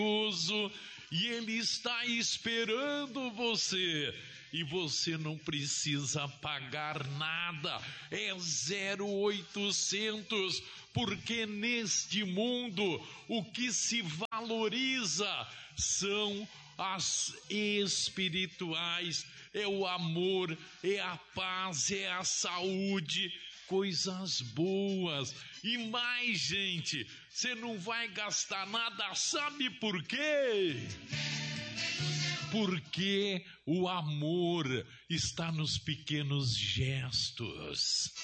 e Ele está esperando você. E você não precisa pagar nada, é 0800, porque neste mundo o que se valoriza são as espirituais, é o amor, é a paz, é a saúde, coisas boas. E mais, gente, você não vai gastar nada, sabe por quê? Porque o amor está nos pequenos gestos.